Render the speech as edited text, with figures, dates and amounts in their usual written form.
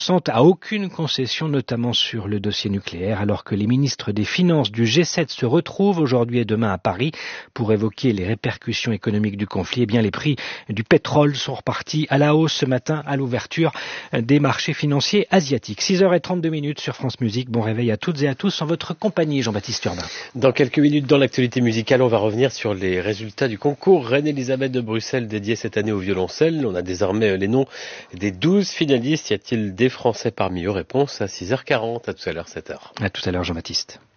sont à aucune concession, notamment sur le dossier nucléaire, alors que les ministres des Finances du G7 se retrouvent aujourd'hui et demain à Paris pour évoquer les répercussions économiques du conflit. Eh bien, les prix du pétrole sont repartis à la hausse ce matin à l'ouverture des marchés financiers asiatiques. 6h32 sur France Musique. Bon réveil à toutes et à tous en votre compagnie, Jean-Baptiste Urbain. Dans quelques minutes, dans l'actualité musicale, on va revenir sur les résultats du concours Reine-Elisabeth de Bruxelles dédié cette année au violoncelle. On a désormais les noms des 12 finalistes. Y a-t-il des Français parmi eux? Réponse à 6h40, à tout à l'heure, 7h. À tout à l'heure, Jean-Baptiste.